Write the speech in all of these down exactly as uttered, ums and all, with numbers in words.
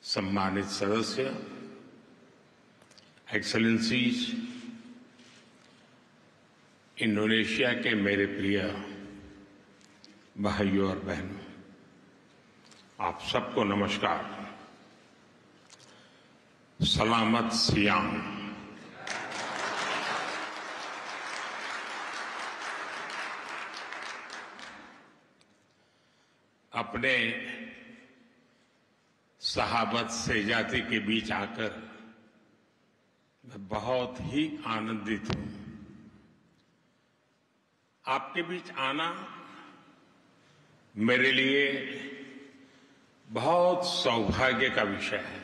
सम्मानित सदस्य, excellencies, Indonesia के मेरे प्रिय भाइयों और बहनों, आप सबको नमस्कार। सलामत सियाम। अपने सहाबत सैजाती के बीच आकर मैं बहुत ही आनंदित हूं। आपके बीच आना मेरे लिए बहुत सौभाग्य का विषय है।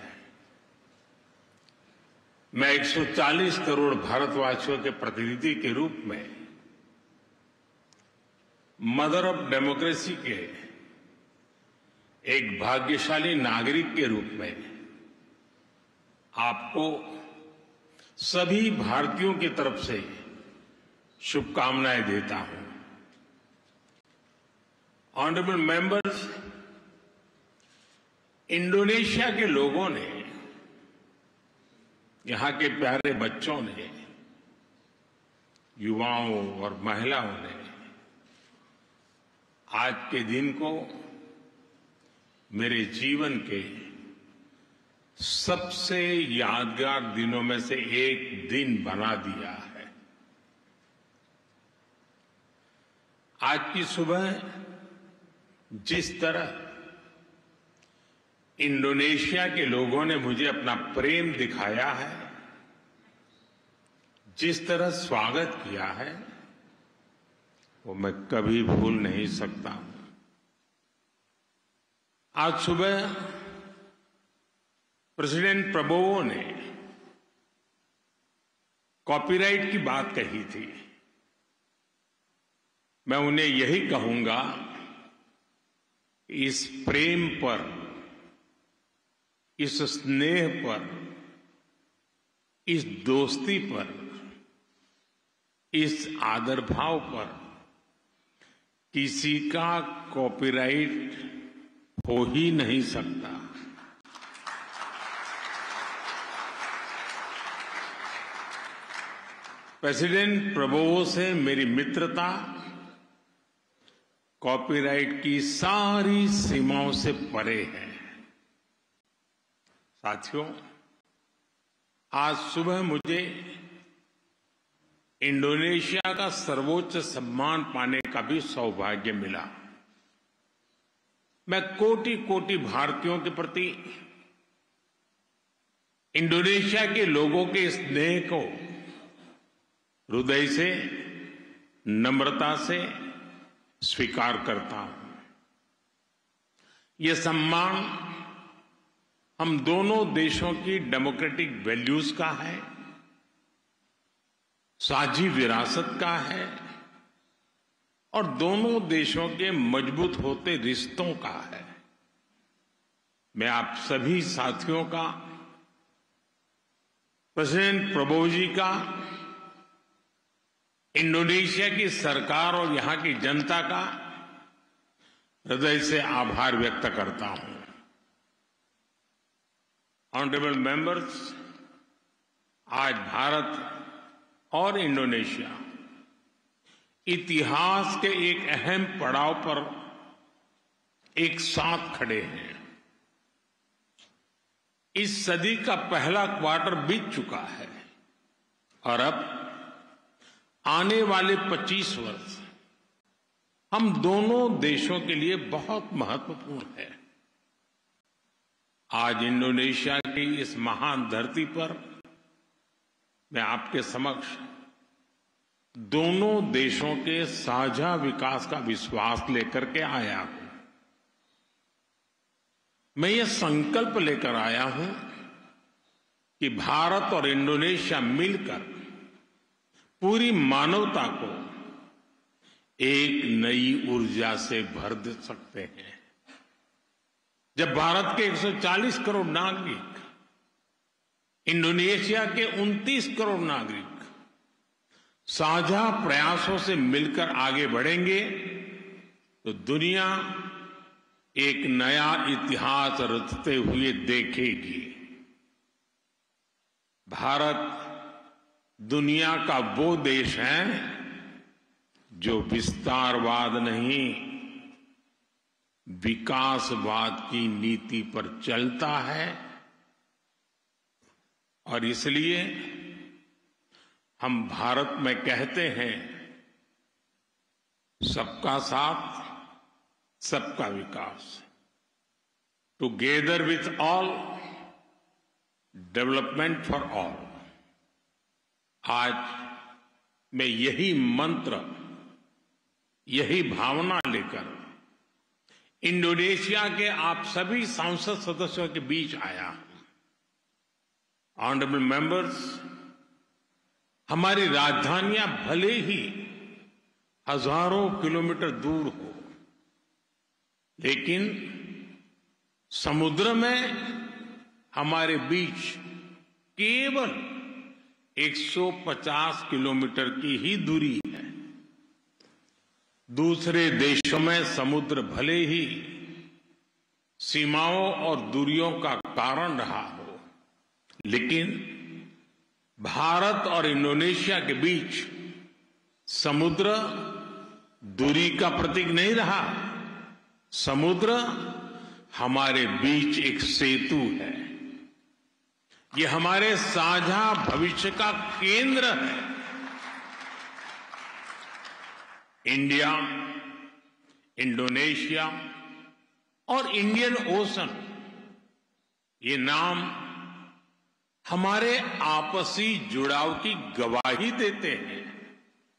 मैं एक सौ चालीस करोड़ भारतवासियों के प्रतिनिधि के रूप में मदर ऑफ डेमोक्रेसी के एक भाग्यशाली नागरिक के रूप में आपको सभी भारतीयों की तरफ से शुभकामनाएं देता हूं। ऑनरेबल मेंबर्स, इंडोनेशिया के लोगों ने, यहां के प्यारे बच्चों ने, युवाओं और महिलाओं ने आज के दिन को मेरे जीवन के सबसे यादगार दिनों में से एक दिन बना दिया है। आज की सुबह जिस तरह इंडोनेशिया के लोगों ने मुझे अपना प्रेम दिखाया है, जिस तरह स्वागत किया है, वो मैं कभी भूल नहीं सकता। आज सुबह प्रेसिडेंट प्रबोवो ने कॉपीराइट की बात कही थी। मैं उन्हें यही कहूंगा, इस प्रेम पर, इस स्नेह पर, इस दोस्ती पर, इस आदर भाव पर किसी का कॉपीराइट हो ही नहीं सकता। प्रेसिडेंट प्रबोवो से मेरी मित्रता कॉपीराइट की सारी सीमाओं से परे है। साथियों, आज सुबह मुझे इंडोनेशिया का सर्वोच्च सम्मान पाने का भी सौभाग्य मिला। मैं कोटि कोटि भारतीयों के प्रति इंडोनेशिया के लोगों के स्नेह को हृदय से, नम्रता से स्वीकार करता हूं। यह सम्मान हम दोनों देशों की डेमोक्रेटिक वैल्यूज का है, साझी विरासत का है और दोनों देशों के मजबूत होते रिश्तों का है। मैं आप सभी साथियों का, प्रेसिडेंट प्रबोवो जी का, इंडोनेशिया की सरकार और यहां की जनता का हृदय से आभार व्यक्त करता हूं। ऑनरेबल मेंबर्स, आज भारत और इंडोनेशिया इतिहास के एक अहम पड़ाव पर एक साथ खड़े हैं। इस सदी का पहला क्वार्टर बीत चुका है और अब आने वाले पच्चीस वर्ष हम दोनों देशों के लिए बहुत महत्वपूर्ण है। आज इंडोनेशिया की इस महान धरती पर मैं आपके समक्ष दोनों देशों के साझा विकास का विश्वास लेकर के आया हूं। मैं ये संकल्प लेकर आया हूं कि भारत और इंडोनेशिया मिलकर पूरी मानवता को एक नई ऊर्जा से भर दे सकते हैं। जब भारत के एक सौ चालीस करोड़ नागरिक, इंडोनेशिया के उनतीस करोड़ नागरिक साझा प्रयासों से मिलकर आगे बढ़ेंगे तो दुनिया एक नया इतिहास रचते हुए देखेगी। भारत दुनिया का वो देश है जो विस्तारवाद नहीं, विकासवाद की नीति पर चलता है। और इसलिए हम भारत में कहते हैं, सबका साथ सबका विकास, together with all, development for all. आज मैं यही मंत्र, यही भावना लेकर इंडोनेशिया के आप सभी सांसद सदस्यों के बीच आया हूं। ऑनरेबल मेंबर्स, हमारी राजधानियां भले ही हजारों किलोमीटर दूर हो, लेकिन समुद्र में हमारे बीच केवल एक सौ पचास किलोमीटर की ही दूरी है। दूसरे देशों में समुद्र भले ही सीमाओं और दूरियों का कारण रहा हो, लेकिन भारत और इंडोनेशिया के बीच समुद्र दूरी का प्रतीक नहीं रहा। समुद्र हमारे बीच एक सेतु है। ये हमारे साझा भविष्य का केंद्र है। इंडिया, इंडोनेशिया और इंडियन ओशन, ये नाम हमारे आपसी जुड़ाव की गवाही देते हैं।